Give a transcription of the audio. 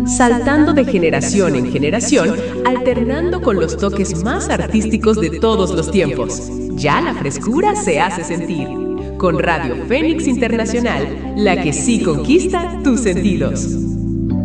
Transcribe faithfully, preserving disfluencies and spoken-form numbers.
saltando de generación en generación, alternando con los toques más artísticos de todos los tiempos. Ya la frescura se hace sentir. Con Radio Fénix Internacional, la que sí conquista tus sentidos.